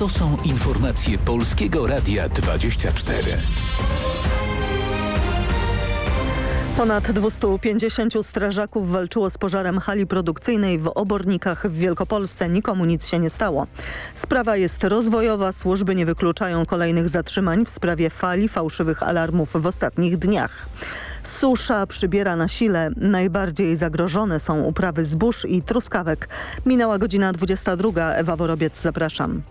To są informacje Polskiego Radia 24. Ponad 250 strażaków walczyło z pożarem hali produkcyjnej w Obornikach w Wielkopolsce. Nikomu nic się nie stało. Sprawa jest rozwojowa. Służby nie wykluczają kolejnych zatrzymań w sprawie fali fałszywych alarmów w ostatnich dniach. Susza przybiera na sile. Najbardziej zagrożone są uprawy zbóż i truskawek. Minęła godzina 22. Ewa Worobiec, zapraszam.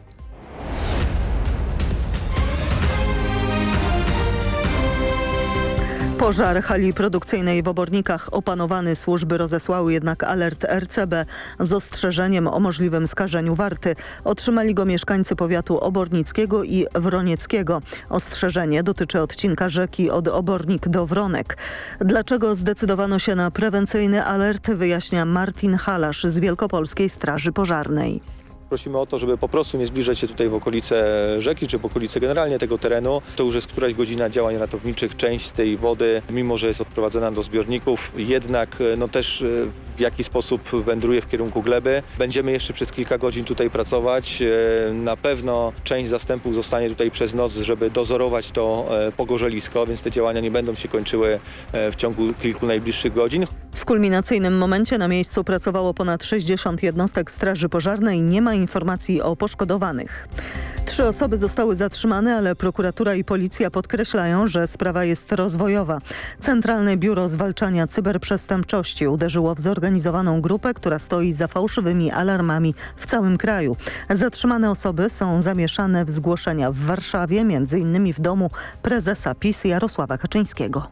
Pożar hali produkcyjnej w Obornikach opanowany. Służby rozesłały jednak alert RCB z ostrzeżeniem o możliwym skażeniu warty. Otrzymali go mieszkańcy powiatu obornickiego i wronieckiego. Ostrzeżenie dotyczy odcinka rzeki od Obornik do Wronek. Dlaczego zdecydowano się na prewencyjny alert, wyjaśnia Martin Halasz z Wielkopolskiej Straży Pożarnej. Prosimy o to, żeby po prostu nie zbliżać się tutaj w okolice rzeki, czy w okolice generalnie tego terenu. To już jest któraś godzina działań ratowniczych. Część z tej wody, mimo że jest odprowadzana do zbiorników, jednak też w jaki sposób wędruje w kierunku gleby. Będziemy jeszcze przez kilka godzin tutaj pracować. Na pewno część zastępów zostanie tutaj przez noc, żeby dozorować to pogorzelisko, więc te działania nie będą się kończyły w ciągu kilku najbliższych godzin. W kulminacyjnym momencie na miejscu pracowało ponad 60 jednostek Straży Pożarnej. Nie ma informacji o poszkodowanych. 3 osoby zostały zatrzymane, ale prokuratura i policja podkreślają, że sprawa jest rozwojowa. Centralne Biuro Zwalczania Cyberprzestępczości uderzyło w zorganizowaną grupę, która stoi za fałszywymi alarmami w całym kraju. Zatrzymane osoby są zamieszane w zgłoszenia w Warszawie, m.in. w domu prezesa PiS Jarosława Kaczyńskiego.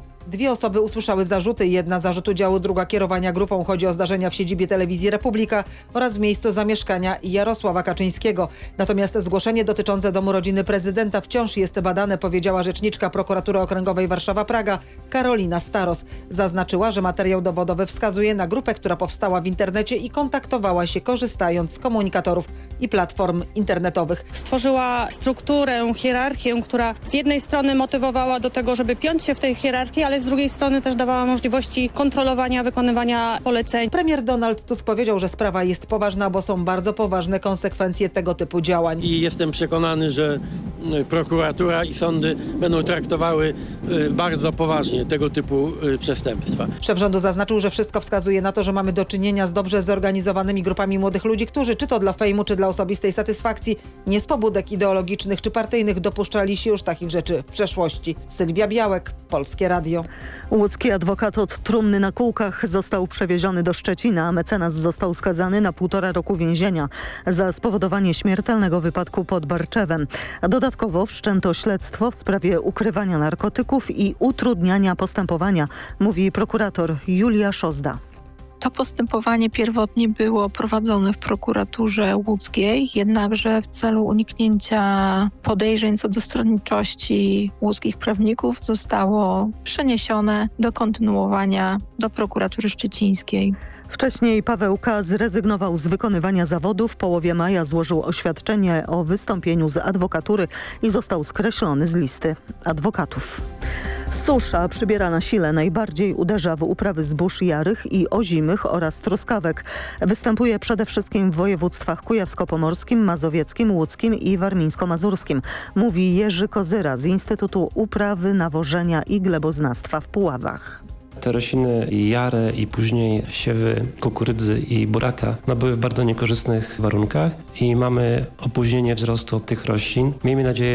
2 osoby usłyszały zarzuty. Jedna zarzut udziału, druga kierowania grupą. Chodzi o zdarzenia w siedzibie Telewizji Republika oraz w miejscu zamieszkania Jarosława Kaczyńskiego. Natomiast zgłoszenie dotyczące domu rodziny prezydenta wciąż jest badane, powiedziała rzeczniczka Prokuratury Okręgowej Warszawa-Praga Karolina Staros. Zaznaczyła, że materiał dowodowy wskazuje na grupę, która powstała w internecie i kontaktowała się korzystając z komunikatorów i platform internetowych. Stworzyła strukturę, hierarchię, która z jednej strony motywowała do tego, żeby piąć się w tej hierarchii, ale z drugiej strony też dawała możliwości kontrolowania, wykonywania poleceń. Premier Donald Tusk powiedział, że sprawa jest poważna, bo są bardzo poważne konsekwencje tego typu działań. I jestem przekonany, że prokuratura i sądy będą traktowały bardzo poważnie tego typu przestępstwa. Szef rządu zaznaczył, że wszystko wskazuje na to, że mamy do czynienia z dobrze zorganizowanymi grupami młodych ludzi, którzy czy to dla fejmu, czy dla osobistej satysfakcji, nie z pobudek ideologicznych czy partyjnych dopuszczali się już takich rzeczy w przeszłości. Sylwia Białek, Polskie Radio. Łódzki adwokat od trumny na kółkach został przewieziony do Szczecina, a mecenas został skazany na 1,5 roku więzienia za spowodowanie śmiertelnego wypadku pod Barczewem. Dodatkowo wszczęto śledztwo w sprawie ukrywania narkotyków i utrudniania postępowania, mówi prokurator Julia Szozda. To postępowanie pierwotnie było prowadzone w prokuraturze łódzkiej, jednakże w celu uniknięcia podejrzeń co do stronniczości łódzkich prawników zostało przeniesione do kontynuowania do prokuratury szczecińskiej. Wcześniej Paweł K. zrezygnował z wykonywania zawodu. W połowie maja złożył oświadczenie o wystąpieniu z adwokatury i został skreślony z listy adwokatów. Susza przybiera na sile. Najbardziej uderza w uprawy zbóż jarych i ozimych oraz truskawek. Występuje przede wszystkim w województwach kujawsko-pomorskim, mazowieckim, łódzkim i warmińsko-mazurskim. Mówi Jerzy Kozyra z Instytutu Uprawy, Nawożenia i Gleboznawstwa w Puławach. Te rośliny jare i później siewy kukurydzy i buraka były w bardzo niekorzystnych warunkach i mamy opóźnienie wzrostu tych roślin. Miejmy nadzieję,